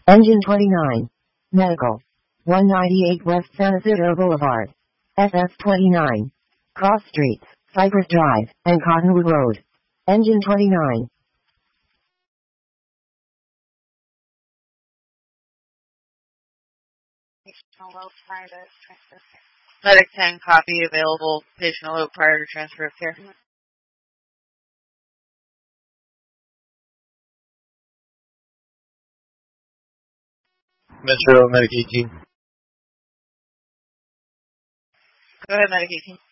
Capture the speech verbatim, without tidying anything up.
Engine twenty-nine. Medical. one ninety-eight West San Isidro Boulevard. S S twenty-nine. Cross Streets, Cypress Drive, and Cottonwood Road. Engine twenty-nine. Medic ten, copy, available. Patient alert prior to transfer of care. Metro, Medic eighteen. Go ahead, Medic eighteen.